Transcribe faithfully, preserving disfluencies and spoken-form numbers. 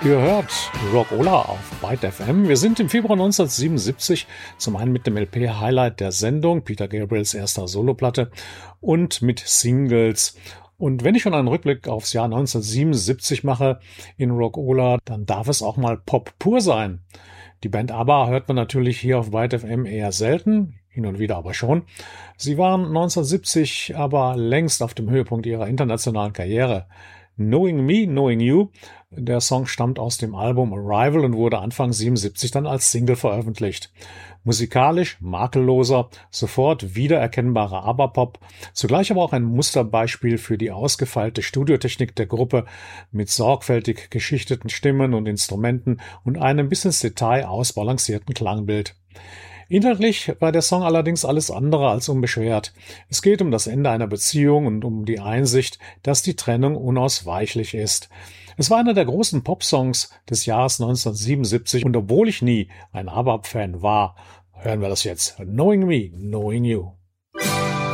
Ihr hört Rockola auf Byte F M. Wir sind im Februar neunzehnhundertsiebenundsiebzig, zum einen mit dem L P-Highlight der Sendung, Peter Gabriels erster Soloplatte, und mit Singles. Und wenn ich schon einen Rückblick aufs Jahr neunzehnhundertsiebenundsiebzig mache in Rockola, dann darf es auch mal Pop pur sein. Die Band ABBA hört man natürlich hier auf Byte F M eher selten, hin und wieder aber schon. Sie waren neunzehnhundertsiebzig aber längst auf dem Höhepunkt ihrer internationalen Karriere. Knowing Me, Knowing You. Der Song stammt aus dem Album Arrival und wurde Anfang siebenundsiebzig dann als Single veröffentlicht. Musikalisch makelloser, sofort wiedererkennbarer ABBA-Pop, zugleich aber auch ein Musterbeispiel für die ausgefeilte Studiotechnik der Gruppe mit sorgfältig geschichteten Stimmen und Instrumenten und einem bis ins Detail ausbalancierten Klangbild. Inhaltlich war der Song allerdings alles andere als unbeschwert. Es geht um das Ende einer Beziehung und um die Einsicht, dass die Trennung unausweichlich ist. Es war einer der großen Popsongs des Jahres neunzehnhundertsiebenundsiebzig und obwohl ich nie ein ABBA-Fan war, hören wir das jetzt. Knowing Me, Knowing You.